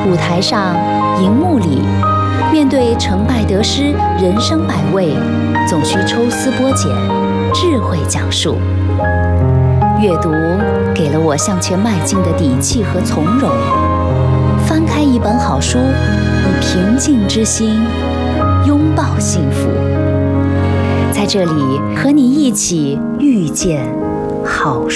舞台上，荧幕里，面对成败得失、人生百味，总需抽丝剥茧，智慧讲述。阅读给了我向前迈进的底气和从容。翻开一本好书，以平静之心拥抱幸福。在这里和你一起遇见好书。